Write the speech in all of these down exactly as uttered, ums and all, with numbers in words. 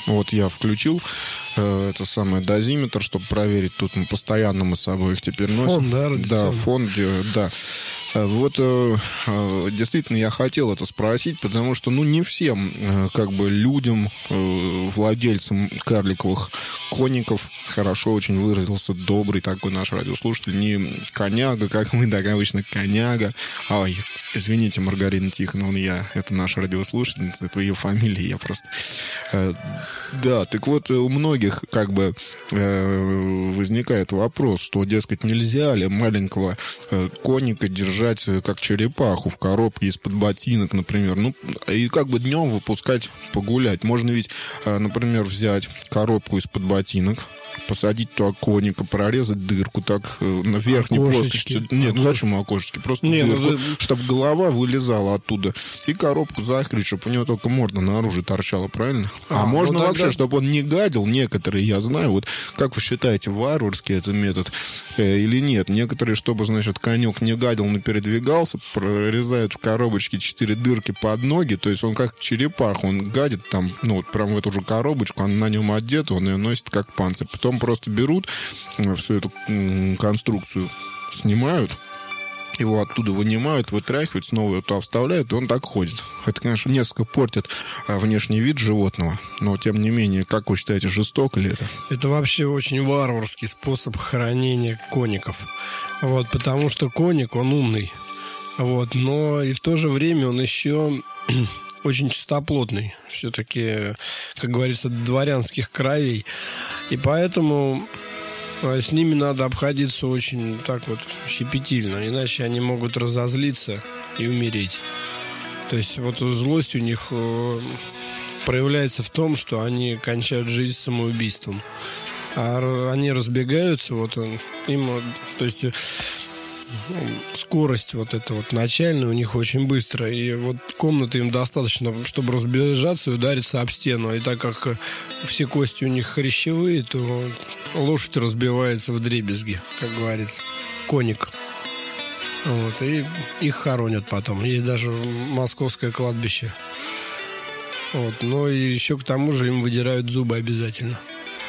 Вот я включил э, это самое дозиметр, чтобы проверить. Тут мы постоянно мы с собой их теперь носим. Фон, да? Да, фон, да. Вот э, э, действительно я хотел это спросить, потому что, ну, не всем э, как бы людям, э, владельцам карликовых коников, хорошо очень выразился добрый такой наш радиослушатель, не коняга, как мы, так обычно коняга. Ой, извините, Маргарина Тихоновна, я, это наша радиослушательница, это ее фамилия, я просто... Э, да, так вот, у многих как бы э, возникает вопрос, что, дескать, нельзя ли маленького э, коника держать как черепаху в коробке из-под ботинок, например. Ну, и как бы днем выпускать погулять. Можно ведь, например, взять коробку из-под ботинок, посадить туда коника, прорезать дырку так на верхней окошечки. плоскости. Нет, ну зачем окошечки? Просто Не, дырку, ну, чтобы голова вылезала оттуда. И коробку закрыть, чтобы у него только морда наружу торчала, правильно? А, а можно ну, тогда... вообще, чтобы он не гадил. Некоторые, я знаю, вот как вы считаете, варварский это метод э, или нет? Некоторые, чтобы, значит, конек не гадил, но передвигался, прорезают в коробочке четыре дырки под ноги, то есть он как черепаха, он гадит там, ну вот прям в эту же коробочку, он на нем одет, он ее носит как панцирь. Потом просто берут всю эту конструкцию, снимают, его оттуда вынимают, вытряхивают, снова его туда вставляют, и он так ходит. Это, конечно, несколько портит внешний вид животного, но, тем не менее, как вы считаете, жестоко ли это? Это вообще очень варварский способ хранения коников. Вот, потому что коник, он умный. Вот, но и в то же время он еще... очень чистоплотный, все-таки, как говорится, дворянских кровей. И поэтому с ними надо обходиться очень так вот щепетильно, иначе они могут разозлиться и умереть. То есть вот злость у них проявляется в том, что они кончают жизнь самоубийством. А они разбегаются, вот он, им, то есть... скорость вот эта вот начальная у них очень быстрая. И вот комнаты им достаточно, чтобы разбежаться и удариться об стену. И так как все кости у них хрящевые, то лошадь разбивается вдребезги, как говорится. Коник. Вот. И их хоронят потом. Есть даже московское кладбище. Вот. Но и еще к тому же им выдирают зубы обязательно.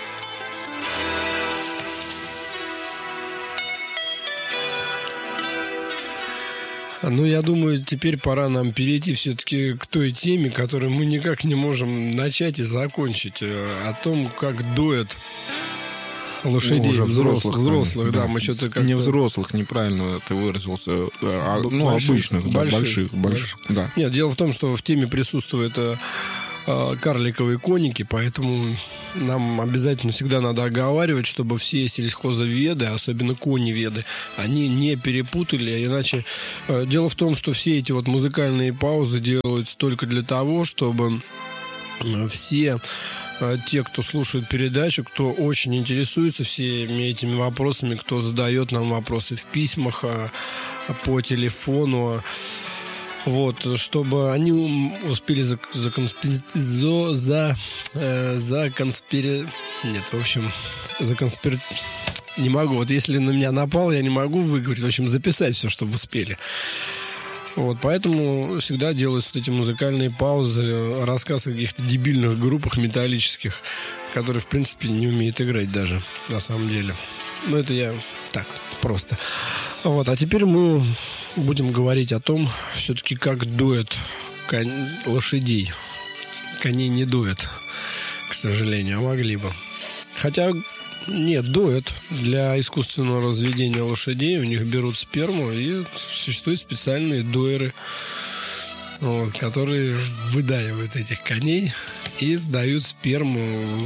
Ну, я думаю, теперь пора нам перейти все-таки к той теме, которую мы никак не можем начать и закончить. О том, как доят лошадей, ну, уже взрослых. Взрослых, да. да мы что-то как-то... Не взрослых, неправильно ты выразился. А, ну, больших, обычных, да, больших. больших, больших да. Нет, дело в том, что в теме присутствует карликовые коники, поэтому нам обязательно всегда надо оговаривать, чтобы все сельхозоведы, особенно коневеды, они не перепутали, иначе дело в том, что все эти вот музыкальные паузы делаются только для того, чтобы все те, кто слушает передачу, кто очень интересуется всеми этими вопросами, кто задает нам вопросы в письмах, по телефону, вот, чтобы они успели за, за, за, за, э, за конспири... Нет, в общем, за конспир... Не могу. Вот если на меня напал, я не могу выговорить. В общем, записать все, чтобы успели. Вот, поэтому всегда делаются эти музыкальные паузы, рассказ о каких-то дебильных группах металлических, которые, в принципе, не умеют играть даже, на самом деле. Но это я так, просто. Вот, а теперь мы... будем говорить о том, все-таки как доят кон... лошадей. Коней не доят, к сожалению, а могли бы. Хотя нет, доят. Для искусственного разведения лошадей у них берут сперму, и существуют специальные доеры, вот, которые выдаивают этих коней и сдают сперму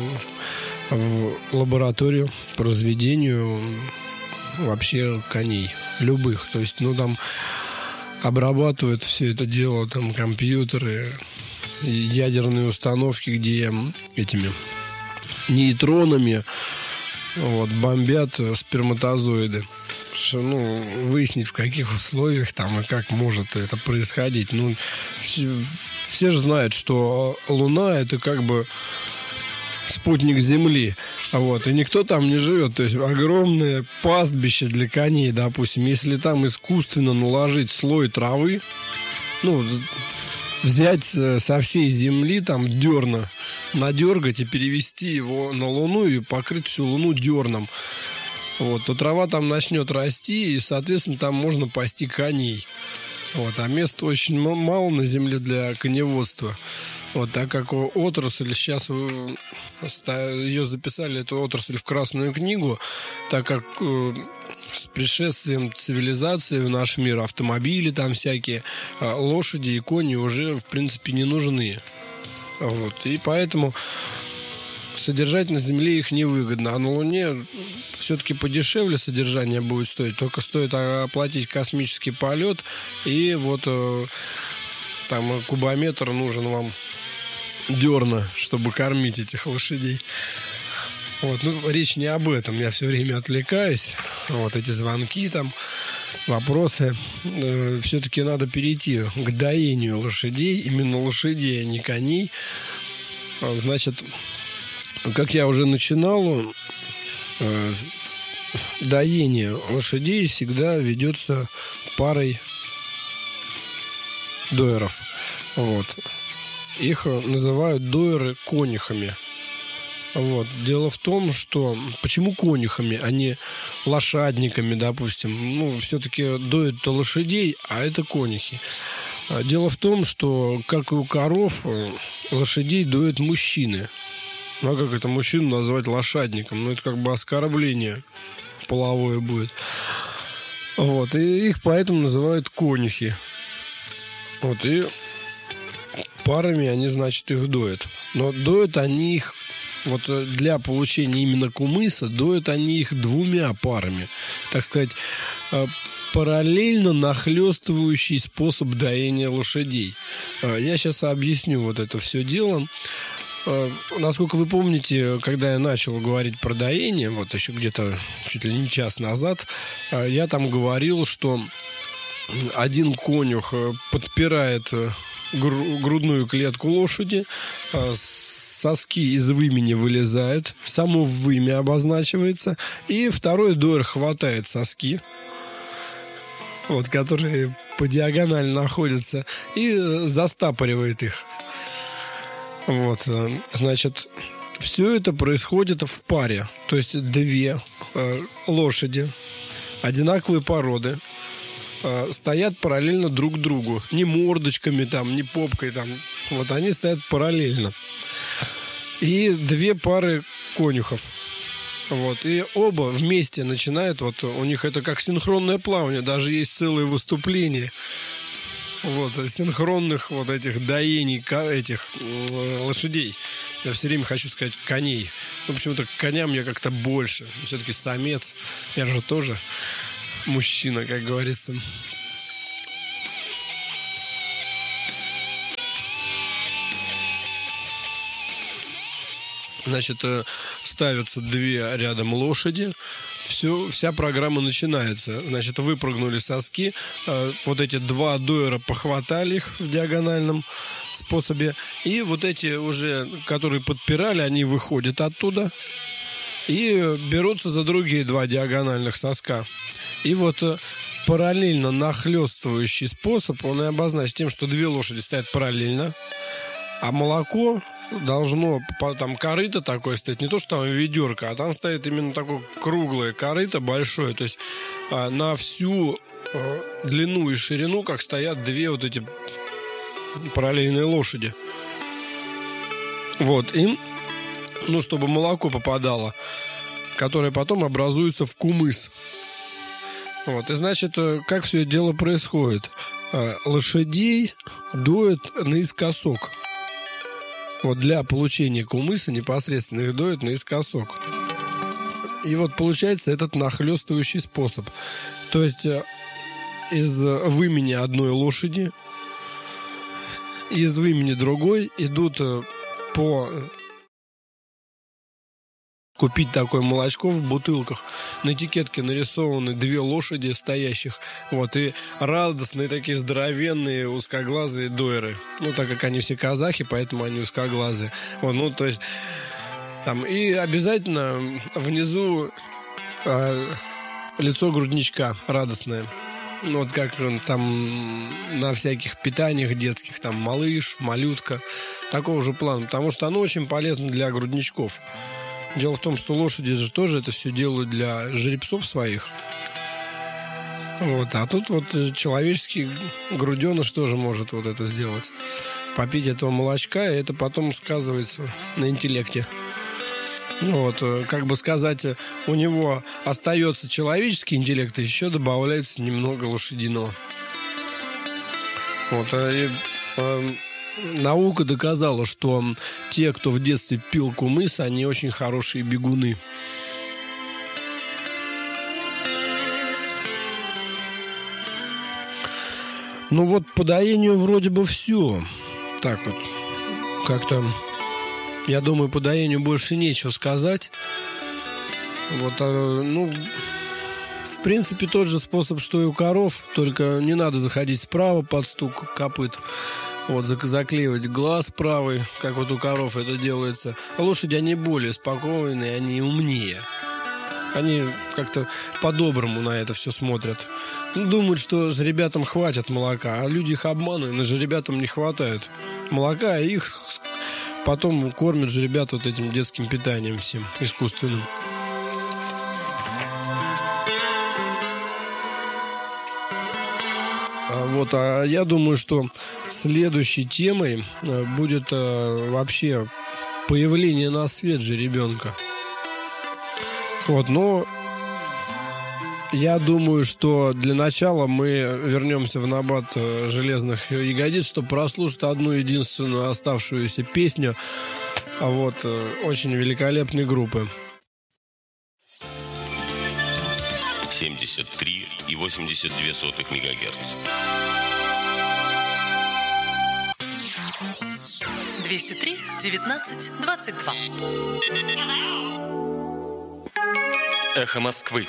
в лабораторию по разведению вообще коней. Любых. То есть, ну, там обрабатывают все это дело, там, компьютеры, ядерные установки, где этими нейтронами вот, бомбят сперматозоиды. Что, ну, выяснить, в каких условиях там и как может это происходить. Ну, все, все же знают, что Луна — это как бы спутник Земли. Вот, и никто там не живет. То есть огромное пастбище для коней, допустим. Если там искусственно наложить слой травы, ну, взять со всей земли там дерна, надергать и перевести его на Луну и покрыть всю Луну дерном. Вот, то трава там начнет расти, и, соответственно, там можно пасти коней. Вот, а места очень мало на земле для коневодства. Вот, так как отрасль, сейчас ее записали, эту отрасль, в Красную книгу, так как э, с пришествием цивилизации в наш мир автомобили там всякие, э, лошади и кони уже, в принципе, не нужны. Вот, и поэтому содержать на земле их невыгодно. А на Луне все-таки подешевле содержание будет стоить. Только стоит оплатить космический полет. И вот э, там кубометр нужен вам дерна, чтобы кормить этих лошадей. Вот, ну, речь не об этом. Я все время отвлекаюсь. Вот эти звонки там, вопросы. Э, все-таки надо перейти к доению лошадей. Именно лошадей, а не коней. Значит, как я уже начинал, э, доение лошадей всегда ведется парой дойеров. Вот. Их называют дойеры конюхами. Вот. Дело в том, что... Почему конюхами, а не лошадниками, допустим? Ну, все-таки доют-то лошадей, а это конюхи. Дело в том, что, как и у коров, лошадей доят мужчины. Ну, а как это мужчину назвать лошадником? Ну, это как бы оскорбление половое будет. Вот, и их поэтому называют конюхи. Вот, и парами они, значит, их доят. Но доят они их, вот для получения именно кумыса, доят они их двумя парами. Так сказать, параллельно нахлестывающий способ доения лошадей. Я сейчас объясню вот это все дело. Насколько вы помните, когда я начал говорить про доение, вот еще где-то чуть ли не час назад, я там говорил, что один конюх подпирает грудную клетку лошади, соски из вымени вылезают, само вымя обозначивается, и второй дойер хватает соски, вот, которые по диагонали находятся, и застапоривает их. Вот, значит, все это происходит в паре. То есть две э, лошади одинаковой породы э, стоят параллельно друг другу. Не мордочками там, не попкой там. Вот они стоят параллельно. И две пары конюхов. Вот, и оба вместе начинают, вот у них это как синхронное плавание. Даже есть целые выступления. Вот, синхронных вот этих доений этих лошадей. Я все время хочу сказать коней. Ну, почему-то к коням мне как-то больше. Все-таки самец. Я же тоже мужчина, как говорится. Значит, ставятся две рядом лошади. Все, вся программа начинается. Значит, выпрыгнули соски. Вот эти два дойера похватали их в диагональном способе. И вот эти уже, которые подпирали, они выходят оттуда и берутся за другие два диагональных соска. И вот параллельно нахлестывающий способ, он и обозначен тем, что две лошади стоят параллельно, а молоко должно, там корыто такое стоит, не то, что там ведерко, а там стоит именно такое круглое корыто, большое, то есть а, на всю а, длину и ширину, как стоят две вот эти параллельные лошади. Вот, и, ну, чтобы молоко попадало, которое потом образуется в кумыс. Вот, и, значит, как все это дело происходит? А, лошадей доят наискосок. Вот для получения кумыса непосредственно их доят наискосок. И вот получается этот нахлестывающий способ. То есть из вымени одной лошади, из вымени другой идут по... Купить такое молочко в бутылках. На этикетке нарисованы две лошади стоящих. Вот, и радостные такие здоровенные узкоглазые дойеры. Ну, так как они все казахи, поэтому они узкоглазые. Вот, ну, то есть там и обязательно внизу э, лицо грудничка радостное. ну, вот как там на всяких питаниях детских, там малыш, малютка, такого же плана, потому что оно очень полезно для грудничков. Дело в том, что лошади же тоже это все делают для жеребцов своих. Вот, а тут вот человеческий груденыш тоже может вот это сделать. Попить этого молочка, и это потом сказывается на интеллекте. Ну вот, как бы сказать, у него остается человеческий интеллект, и еще добавляется немного лошадиного. Вот, и, э, наука доказала, что те, кто в детстве пил кумыс, они очень хорошие бегуны. Ну вот, по доению вроде бы все. Так вот, как-то, я думаю, по доению больше нечего сказать. Вот, а, ну, в принципе, тот же способ, что и у коров, только не надо заходить справа под стук копыт. Вот, заклеивать глаз правый, как вот у коров это делается. А лошади, они более спокойные, они умнее. Они как-то по-доброму на это все смотрят. Ну, думают, что жеребятам хватит молока, а люди их обманывают, но жеребятам не хватает молока, и их потом кормят жеребят вот этим детским питанием всем, искусственным. А вот, а я думаю, что следующей темой будет а, вообще появление на свет жеребенка. Вот, но я думаю, что для начала мы вернемся в набат железных ягодиц, чтобы прослушать одну единственную оставшуюся песню вот, очень великолепной группы. семьдесят три и восемьдесят две сотых мегагерц. двести три девятнадцать двадцать два. Эхо Москвы.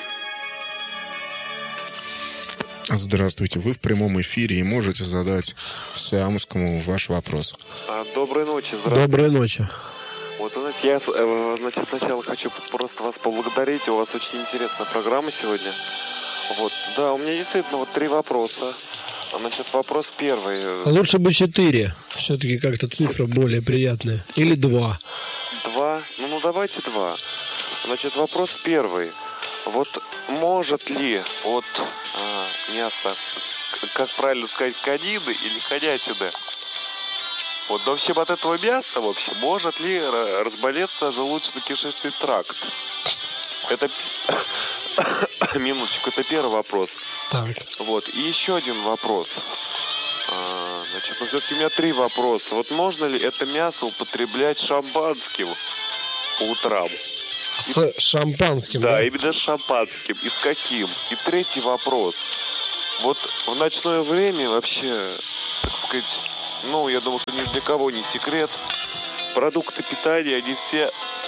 Здравствуйте, вы в прямом эфире и можете задать Сиамскому ваш вопрос. А, доброй ночи, здравствуйте. Доброй ночи. Вот, знаете, я э, значит, сначала хочу просто вас поблагодарить, у вас очень интересная программа сегодня. Вот, да, у меня действительно вот три вопроса. Значит, вопрос первый. Лучше бы четыре, все-таки как-то цифра более приятная. Или два. Два? Ну, ну давайте два. Значит, вопрос первый. Вот может ли вот а, мясо, как правильно сказать, конины или конятины, вот вообще от этого мяса вообще может ли разболеться желудочно-кишечный тракт? Это минуточку, это первый вопрос. Так. Вот, и еще один вопрос. А, значит, ну все-таки у меня три вопроса. Вот можно ли это мясо употреблять шампанским по утрам? С шампанским, да? Да, именно с шампанским. И с каким? И третий вопрос. Вот в ночное время вообще, так сказать, ну, я думаю, что ни для кого не секрет, продукты питания, они все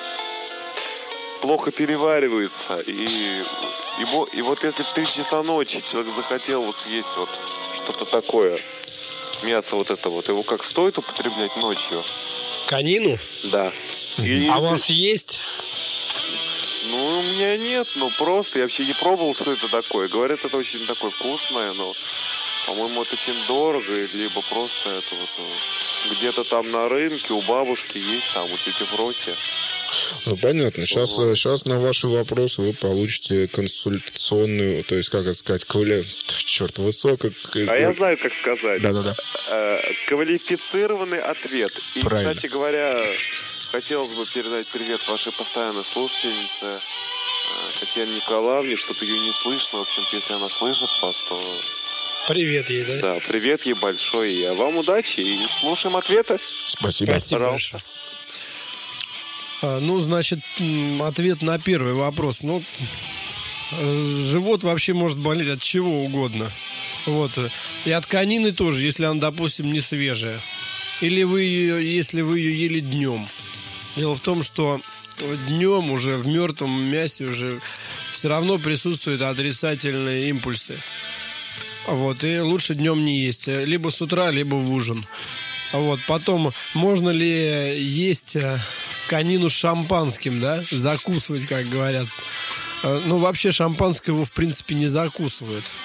плохо перевариваются. И, и, и вот если в три часа ночи человек захотел вот съесть вот что-то такое, мясо вот это вот, его как стоит употреблять ночью? Конину? Да. И, а у вас есть? Ну, у меня нет, ну просто, я вообще не пробовал, что это такое. Говорят, это очень такое вкусное, но, по-моему, это очень дорого, либо просто это вот где-то там на рынке у бабушки есть, там у тети Фроси. Ну, понятно. Сейчас, вот. сейчас на ваши вопросы вы получите консультационную, то есть, как это сказать, квали... черт, высоко... А я знаю, как сказать. Да-да-да. Квалифицированный ответ. И, правильно. Кстати говоря, хотелось бы передать привет вашей постоянной слушательнице Татьяне Николаевне, чтобы ее не слышно. В общем-то, если она слышит вас, то... Привет ей, да? Да, привет ей большой. А вам удачи и слушаем ответы. Спасибо. Спасибо большое. Ну, значит, ответ на первый вопрос. Ну, живот вообще может болеть от чего угодно. Вот. И от конины тоже, если она, допустим, не свежая. Или вы ее, если вы ее ели днем. Дело в том, что днем уже в мертвом мясе уже все равно присутствуют отрицательные импульсы. Вот. И лучше днем не есть. Либо с утра, либо в ужин. Вот. Потом, можно ли есть конину с шампанским, да? Закусывать, как говорят. Ну, вообще, шампанское его, в принципе, не закусывают.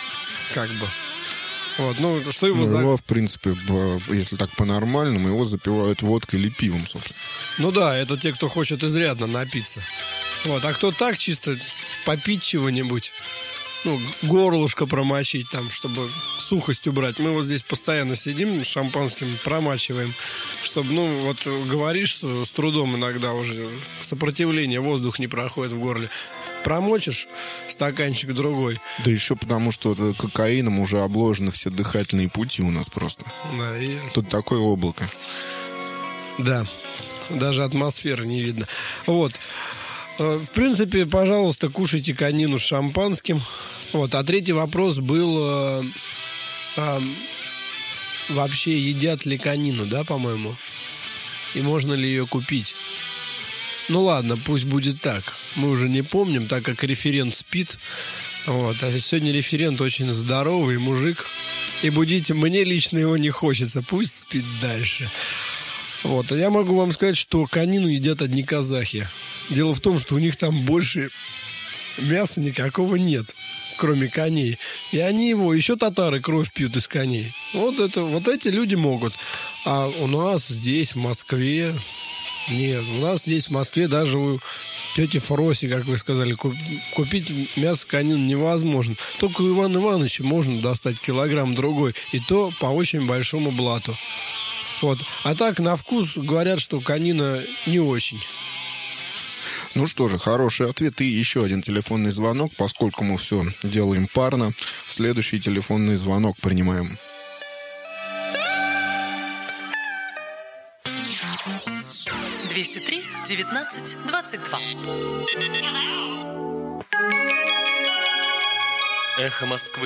как бы. Вот, ну, что его... Ну, за... его, в принципе, если так по-нормальному, его запивают водкой или пивом, собственно. Ну да, это те, кто хочет изрядно напиться. Вот, а кто так чисто попить чего-нибудь, ну, горлышко промочить там, чтобы сухость убрать. Мы вот здесь постоянно сидим, шампанским промачиваем, чтобы, ну, вот говоришь с трудом иногда уже, сопротивление, воздух не проходит в горле. Промочишь стаканчик другой. Да еще потому, что вот кокаином уже обложены все дыхательные пути у нас просто. Да, и... Тут такое облако. Да, даже атмосферы не видно. Вот. В принципе, пожалуйста, кушайте конину с шампанским. Вот. А третий вопрос был... Э, э, вообще, едят ли конину, да, по-моему? И можно ли ее купить? Ну ладно, пусть будет так. Мы уже не помним, так как референт спит. Вот. А сегодня референт очень здоровый мужик. И будить мне лично его не хочется. Пусть спит дальше. Вот. А я могу вам сказать, что конину едят одни казахи. Дело в том, что у них там больше мяса никакого нет, кроме коней. И они его, еще татары кровь пьют из коней. Вот, это, вот эти люди могут. А у нас здесь, в Москве... Нет, у нас здесь, в Москве, даже у тети Фроси, как вы сказали, купить мясо конины невозможно. Только у Ивана Ивановича можно достать килограмм другой. И то по очень большому блату. Вот. А так, на вкус говорят, что конина не очень. Ну что же, хороший ответ. И еще один телефонный звонок, поскольку мы все делаем парно. Следующий телефонный звонок принимаем. двести три девятнадцать двадцать два. Эхо Москвы.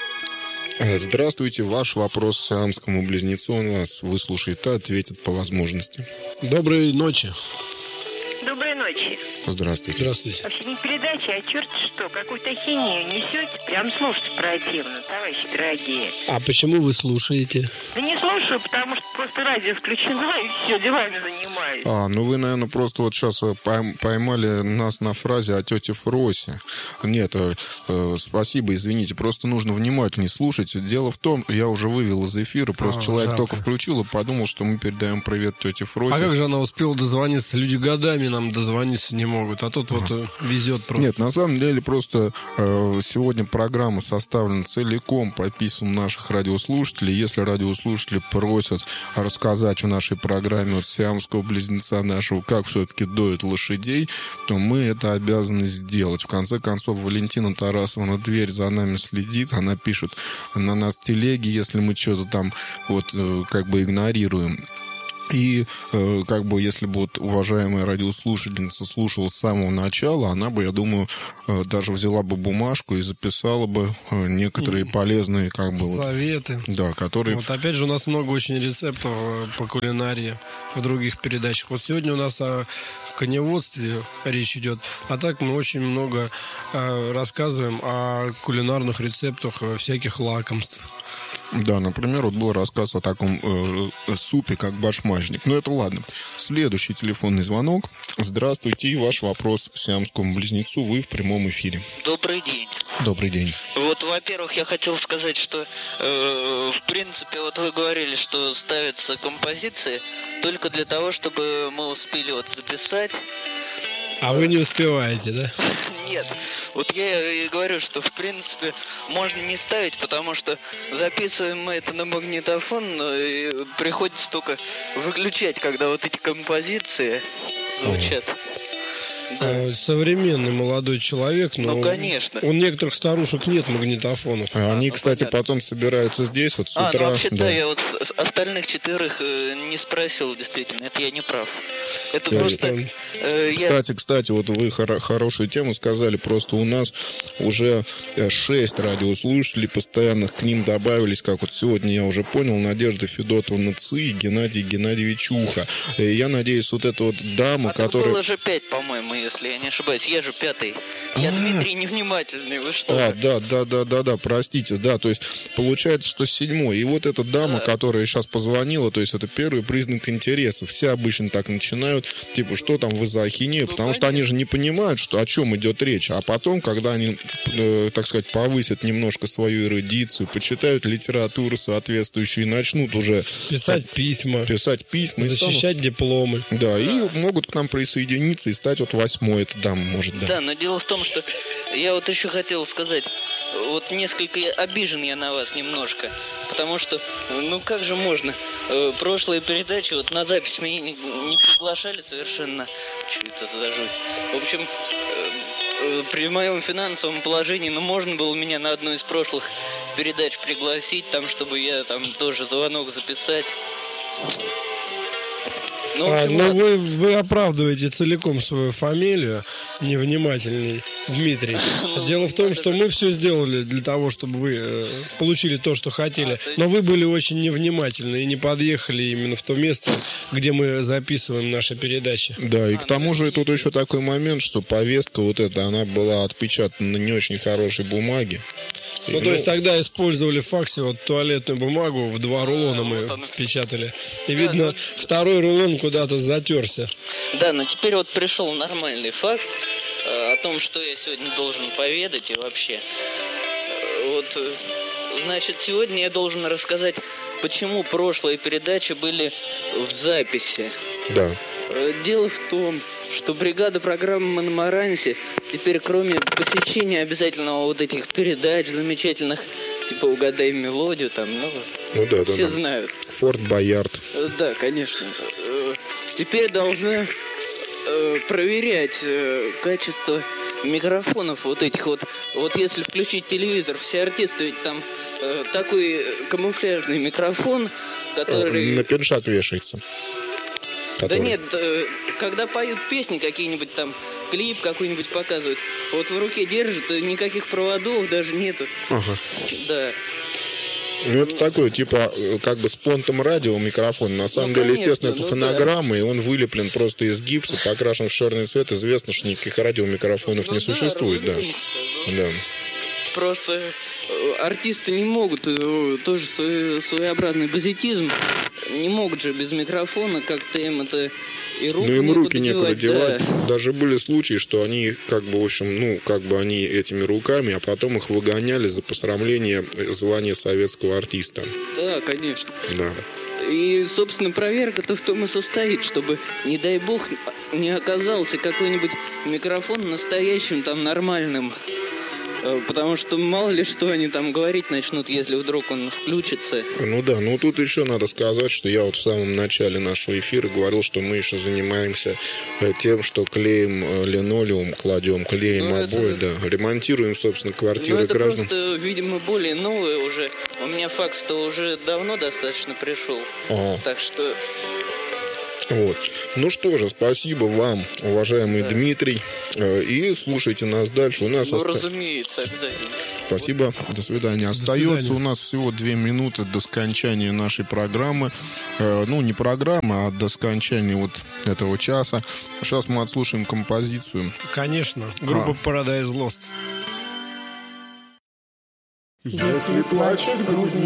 Здравствуйте. Ваш вопрос сиамскому близнецу у нас выслушает и ответит по возможности. Доброй ночи. Доброй ночи. Здравствуйте. Здравствуйте. Вообще не передача, а черт что, какую-то ахинею несете. Прям слушать противно, товарищи дорогие. А почему вы слушаете? Да не слушаю, потому что просто радио включено и все, делами занимаюсь. А, ну вы, наверное, просто вот сейчас поймали нас на фразе о тете Фросе. Нет, э, спасибо, извините, просто нужно внимательнее слушать. Дело в том, я уже вывел из эфира, просто а, человек жалко. только включил и подумал, что мы передаем привет тете Фросе. А как же она успела дозвониться? Люди годами нам дозвониться не могут, а тут вот э, везет просто. Нет, на самом деле просто э, сегодня программа составлена целиком по письмам наших радиослушателей. Если радиослушатели просят рассказать в нашей программе от сиамского близнеца нашего, как все-таки доят лошадей, то мы это обязаны сделать. В конце концов, Валентина Тарасова на дверь за нами следит, она пишет на нас телеги, если мы что-то там вот э, как бы игнорируем. И э, как бы, если бы вот уважаемая радиослушательница слушала с самого начала, она бы, я думаю, э, даже взяла бы бумажку и записала бы э, некоторые полезные как бы советы. Вот, да, которые... Вот опять же у нас много очень рецептов по кулинарии в других передачах. Вот сегодня у нас о коневодстве речь идет, а так мы очень много э, рассказываем о кулинарных рецептах всяких лакомств. Да, например, вот был рассказ о таком э, супе, как башмачник. Но это ладно. Следующий телефонный звонок. Здравствуйте, и ваш вопрос сиамскому близнецу. Вы в прямом эфире. Добрый день. Добрый день. Вот, во-первых, я хотел сказать, что, э, в принципе, вот вы говорили, что ставятся композиции только для того, чтобы мы успели вот записать. А вы не успеваете, да? Нет. Вот я и говорю, что, в принципе, можно не ставить, потому что записываем мы это на магнитофон, но и приходится только выключать, когда вот эти композиции звучат. Да. Современный молодой человек, но ну, конечно. У некоторых старушек нет магнитофонов. А они, ну, кстати, понятно. потом собираются здесь вот с а, утра. Ну, вообще-то да. я вот остальных четверых э, не спросил, действительно, это я не прав. Это Да, просто... Э, кстати, я... кстати, вот вы хор- хорошую тему сказали, просто у нас уже шесть радиослушателей постоянных, к ним добавились, как вот сегодня я уже понял, Надежда Федотовна Ци и Геннадий Геннадьевич Уха. И я надеюсь, вот эта вот дама, а которая... было же пять, по-моему, если я не ошибаюсь. Я же пятый. Я А-а-а. Дмитрий невнимательный, вы что? А, да, да, да, да, да, простите, да, то есть получается, что седьмой. И вот эта дама, да. которая сейчас позвонила, то есть это первый признак интереса. Все обычно так начинают. начинают, типа, что там вы за ахинею, потому что они же не понимают, что, о чем идет речь. А потом, когда они, э, так сказать, повысят немножко свою эрудицию, почитают литературу соответствующую и начнут уже... Писать письма. Писать письма. Защищать станут... дипломы. Да, и могут к нам присоединиться и стать вот восьмой, это дам, может, да. Да, но дело в том, что я вот еще хотел сказать, вот несколько обижен я на вас немножко, потому что, ну как же можно, э, прошлые передачи, вот на запись меня не, не приглашали совершенно, что это за жуть. В общем, э, э, при моем финансовом положении, ну можно было меня на одну из прошлых передач пригласить, там, чтобы я там тоже звонок записать. Ну, а, общем, ну вы, вы оправдываете целиком свою фамилию, невнимательный Дмитрий. Дело в том, что мы все сделали для того, чтобы вы э, получили то, что хотели. Но вы были очень невнимательны и не подъехали именно в то место, где мы записываем наши передачи. Да, и к тому же тут еще такой момент, что повестка вот эта, она была отпечатана на не очень хорошей бумаге. Ну, то есть тогда использовали в факсе вот туалетную бумагу, в два рулона мы печатали. И видно, второй рулон куда-то затерся. Да, но теперь вот пришел нормальный факс э, о том, что я сегодня должен поведать и вообще. Э, вот, э, значит, сегодня я должен рассказать, почему прошлые передачи были в записи. Да. Э, дело в том, что бригада программы «Монмаранси» теперь, кроме посещения обязательного вот этих передач замечательных, типа «Угадай мелодию», там, ну, ну да, все да, да. знают. Форт Боярд. Э, Да, конечно. Э, Теперь должны э, проверять э, качество микрофонов вот этих вот. Вот если включить телевизор, все артисты, ведь там э, такой камуфляжный микрофон, который... На пиншак вешается. Да нет, э, когда поют песни какие-нибудь там, клип какой-нибудь показывают, вот в руке держит, и никаких проводов даже нету. Ага. Да. Ну, это такой, типа, как бы с понтом радио микрофон. На самом Ну, деле, конечно, естественно, это ну фонограмма, и он вылеплен просто из гипса, покрашен в черный цвет. Известно, что никаких радиомикрофонов Ну не да, существует, да. разумеется, ну, Да. Просто э, артисты не могут, э, тоже свой, своеобразный газетизм, не могут же без микрофона, как-то им это и руки Ну, им руки некуда некуда девать, девать. да. Даже были случаи, что они, как бы, в общем, ну, как бы они этими руками, а потом их выгоняли за посрамление звания советского артиста. Да, конечно. Да. И, собственно, проверка-то в том и состоит, чтобы, не дай бог, не оказался какой-нибудь микрофон настоящим, там, нормальным. Э, Потому что мало ли что они там говорить начнут, если вдруг он включится. Ну да, ну тут еще надо сказать, что я вот в самом начале нашего эфира говорил, что мы еще занимаемся э, тем, что клеим э, линолеум, кладем, клеим Ну, обои, это- да, ремонтируем, собственно, Ну, квартиры это граждан. просто, видимо, более новое уже. У меня факс-то уже давно достаточно пришел. Ага. Так что, Вот. Ну что же, спасибо вам, уважаемый Дмитрий, э, и слушайте нас дальше. У нас ну, оста- разумеется, обязательно. Спасибо, до свидания. Остается у нас всего две минуты до скончания нашей программы. Э, ну, не программы, а до скончания вот этого часа. Сейчас мы отслушаем композицию. Конечно, группа Paradise Lost. Если плачет грудь